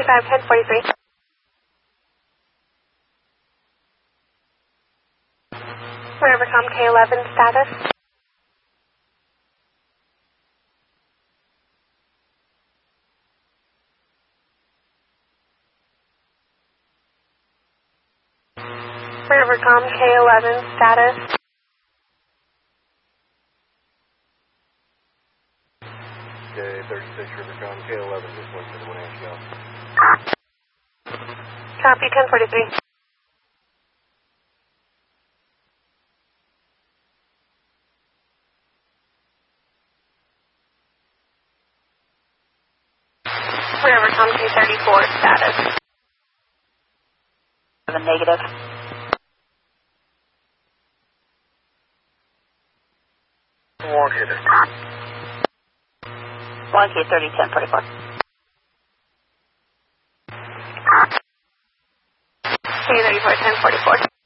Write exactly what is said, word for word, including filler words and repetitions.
five, ten forty-three. Rivercom K eleven status. Rivercom K eleven status. K thirty-six Rivercom K eleven, just went to the one inch go. Copy, ten forty-three. Rivercom K thirty-four status. Negative. One K this. one K thirty, ten forty-four. K thirty-four, ten forty-four.